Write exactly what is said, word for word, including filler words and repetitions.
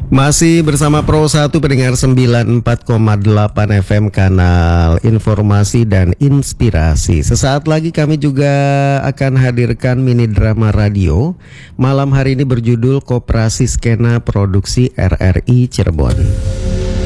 Masih bersama Pro satu pendengar sembilan puluh empat koma delapan F M kanal informasi dan inspirasi. Sesaat lagi kami juga akan hadirkan mini drama radio. Malam hari ini berjudul Koperasi Skena Produksi R R I Cirebon.